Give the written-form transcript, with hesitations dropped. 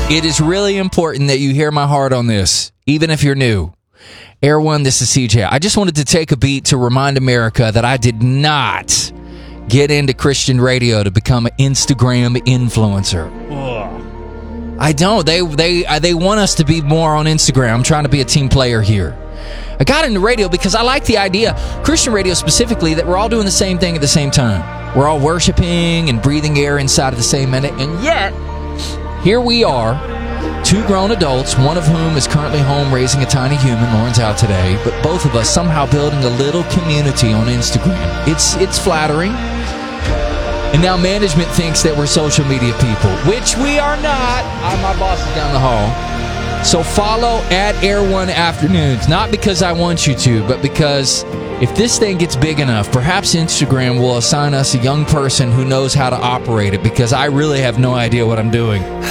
It is really important that you hear my heart on this, even if you're new. Air One, this is CJ. I just wanted to take a beat to remind America that I did not get into Christian radio to become an Instagram influencer. I don't. They want us to be more on Instagram. I'm trying to be a team player here. I got into radio because I like the idea, Christian radio specifically, that we're all doing the same thing at the same time. We're all worshiping and breathing air inside of the same minute, and yet, here we are, two grown adults, one of whom is currently home raising a tiny human. Lauren's out today, but both of us somehow building a little community on Instagram. It's flattering. And now management thinks that we're social media people, which we are not. My boss is down the hall. So follow at Air One Afternoons, not because I want you to, but because if this thing gets big enough, perhaps Instagram will assign us a young person who knows how to operate it, because I really have no idea what I'm doing.